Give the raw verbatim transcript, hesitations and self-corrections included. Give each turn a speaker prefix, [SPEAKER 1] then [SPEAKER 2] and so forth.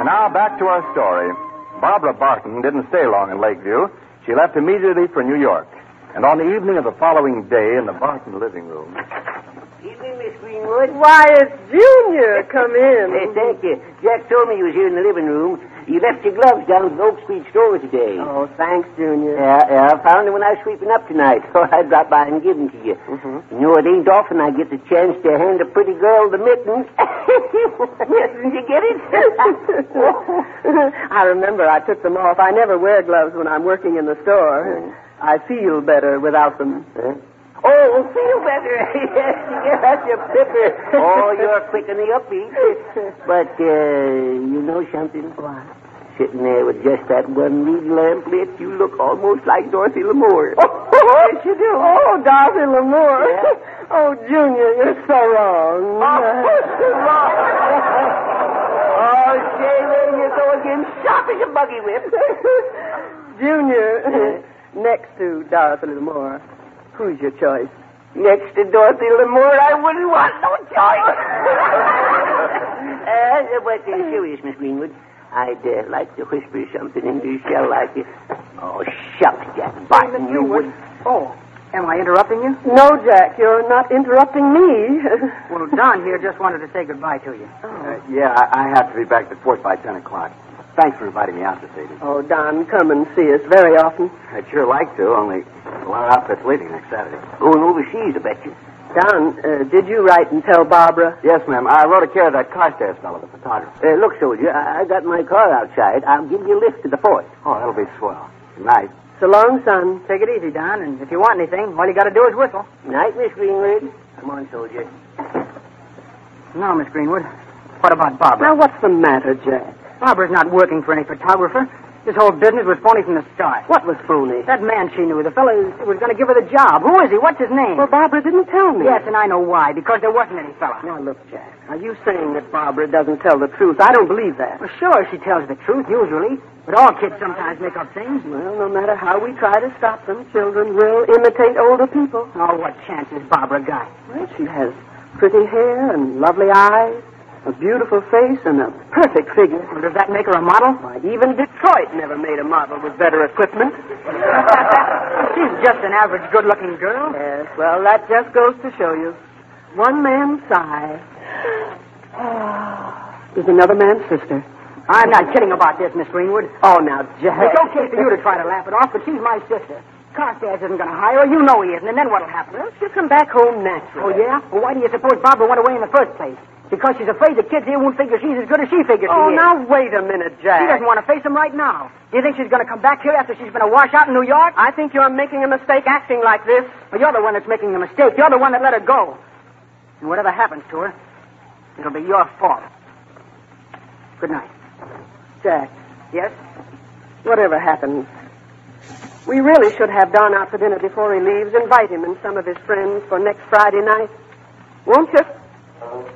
[SPEAKER 1] And now back to our story. Barbara Barton didn't stay long in Lakeview. She left immediately for New York. And on the evening of the following day in the Barton living room...
[SPEAKER 2] Evening, Miss Greenwood.
[SPEAKER 3] Why, it's Junior. Come in.
[SPEAKER 2] Hey, thank you. Jack told me you was here in the living room. You left your gloves down at the Oak Street store today.
[SPEAKER 3] Oh, thanks, Junior.
[SPEAKER 2] Yeah, yeah, I found them when I was sweeping up tonight, so I dropped by and give them to you.
[SPEAKER 3] Mm-hmm.
[SPEAKER 2] You know, it ain't often I get the chance to hand a pretty girl the mittens. Did you get it?
[SPEAKER 3] I remember I took them off. I never wear gloves when I'm working in the store.
[SPEAKER 2] Mm.
[SPEAKER 3] I feel better without them.
[SPEAKER 2] Huh? Oh, feel better. Yes, yes, you pipper. Oh, you're quick on the upbeat. But, uh, you know something?
[SPEAKER 3] What?
[SPEAKER 2] Sitting there with just that one reed lamp lit, you look almost like Dorothy Lamour. Oh, yes, you do.
[SPEAKER 3] Oh, Dorothy Lamour.
[SPEAKER 2] Yeah.
[SPEAKER 3] Oh, Junior, you're so wrong.
[SPEAKER 2] Oh, say, there you go again, sharp as a buggy whip.
[SPEAKER 3] Junior, next to Dorothy Lamour, who's your choice?
[SPEAKER 2] Next to Dorothy Lamour, I wouldn't want no choice. uh, but uh, serious, Miss Greenwood, I'd uh, like to whisper something into your shell like this. Oh, shucks, Jack Barton, you would.
[SPEAKER 4] Oh, am I interrupting you?
[SPEAKER 3] No, Jack, you're not interrupting me.
[SPEAKER 4] Well, Don here just wanted to say goodbye to you.
[SPEAKER 3] Oh.
[SPEAKER 1] Uh, yeah, I, I have to be back to port by ten o'clock. Thanks for inviting me out this evening.
[SPEAKER 3] Oh, Don, come and see us very often.
[SPEAKER 1] I'd sure like to, only a lot of outfits leaving next Saturday.
[SPEAKER 2] Going overseas, I bet you.
[SPEAKER 3] Don, uh, did you write and tell Barbara?
[SPEAKER 1] Yes, ma'am. I wrote a care of that Carstairs fellow, the photographer.
[SPEAKER 2] Uh, look, soldier, I-, I got my car outside. I'll give you a lift to the fort.
[SPEAKER 1] Oh, that'll be swell. Good night.
[SPEAKER 3] So long, son.
[SPEAKER 4] Take it easy, Don, and if you want anything, all you got to do is whistle.
[SPEAKER 2] Night, Miss Greenwood. Come on, soldier.
[SPEAKER 4] Now, Miss Greenwood, what about Barbara?
[SPEAKER 3] Now, what's the matter, Jack?
[SPEAKER 4] Barbara's not working for any photographer. This whole business was phony from the start.
[SPEAKER 3] What was phony?
[SPEAKER 4] That man she knew, the fellow who was going to give her the job. Who is he? What's his name?
[SPEAKER 3] Well, Barbara didn't tell me.
[SPEAKER 4] Yes, and I know why. Because there wasn't any fellow.
[SPEAKER 3] Now, look, Jack, are you saying that Barbara doesn't tell the truth? I don't believe that.
[SPEAKER 4] Well, sure, she tells the truth, usually. But all kids sometimes make up things.
[SPEAKER 3] Well, no matter how we try to stop them, children will imitate older people.
[SPEAKER 4] Oh, what chance has Barbara got?
[SPEAKER 3] Well, she has pretty hair and lovely eyes, a beautiful face, and a perfect figure.
[SPEAKER 4] Well, does that make her a model?
[SPEAKER 3] Why, even Detroit never made a model with better equipment.
[SPEAKER 4] She's just an average good-looking girl.
[SPEAKER 3] Yes, well, that just goes to show you. One man's sigh is another man's sister.
[SPEAKER 4] I'm not kidding about this, Miss Greenwood.
[SPEAKER 3] Oh, now, Jack.
[SPEAKER 4] It's okay for you to try to laugh it off, but she's my sister. Carstairs isn't going to hire her. You know he isn't, and then what'll happen?
[SPEAKER 3] Well, she'll come back home naturally.
[SPEAKER 4] Oh, yeah? Well, why do you suppose Barbara went away in the first place? Because she's afraid the kids here won't figure she's as good as she figures
[SPEAKER 3] Oh,
[SPEAKER 4] she is.
[SPEAKER 3] now, wait a minute, Jack.
[SPEAKER 4] She doesn't want to face them right now. Do you think she's going to come back here after she's been a washout in New York?
[SPEAKER 3] I think you're making a mistake acting like this.
[SPEAKER 4] Well, you're the one that's making the mistake. You're the one that let her go. And whatever happens to her, it'll be your fault. Good night.
[SPEAKER 3] Jack,
[SPEAKER 4] Yes?
[SPEAKER 3] whatever happens, we really should have Don out for dinner before he leaves. Invite him and some of his friends for next Friday night. Won't you?